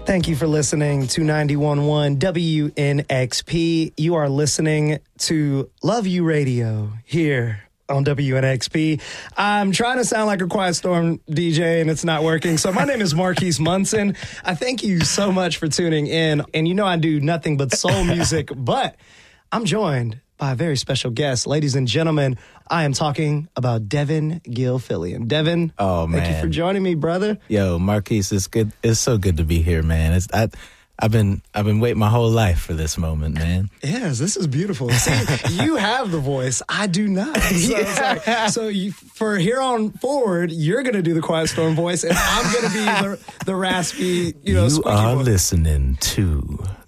Thank you for listening to 91.1 WNXP. You are listening to Love You Radio here on WNXP. I'm trying to sound like a Quiet Storm DJ and it's not working. So my name is Marquise Munson. I thank you so much for tuning in. And you know I do nothing but soul music, but I'm joined by a very special guest. Ladies and gentlemen, I am talking about Devin Gilfillian. Devin, thank you for joining me, brother. Yo, Marquise, it's good. It's so good to be here, man. I've been waiting my whole life for this moment, man. Yes, this is beautiful. See, you have the voice. I do not. So, for here on forward, you're going to do the Quiet Storm voice, and I'm going to be the raspy, you squeaky are voice. Listening to